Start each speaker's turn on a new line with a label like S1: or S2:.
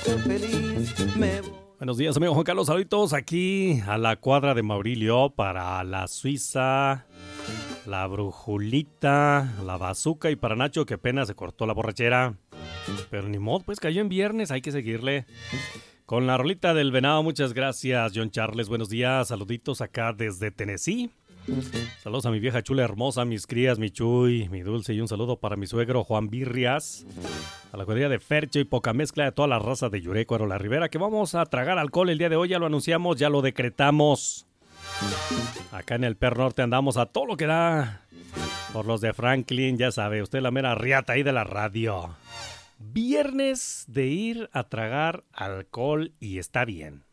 S1: feliz me voy.
S2: Buenos días, amigo Juan Carlos. Saluditos aquí a la cuadra de Maurilio para la Suiza, la Brujulita, la Bazooka y para Nacho que apenas se cortó la borrachera. Pero ni modo, pues cayó en viernes, hay que seguirle. Con la rolita del venado, muchas gracias, John Charles. Buenos días, saluditos acá desde Tennessee. Saludos a mi vieja chula hermosa, mis crías, mi Chuy, mi Dulce y un saludo para mi suegro Juan Birrias. A la cuadrilla de Fercho y poca mezcla de toda la raza de Yurecuaro, la Ribera, que vamos a tragar alcohol el día de hoy, ya lo anunciamos, ya lo decretamos. Acá en el Per Norte andamos a todo lo que da. Por los de Franklin, ya sabe, usted la mera riata ahí de la radio. Viernes de ir a tragar alcohol y está bien.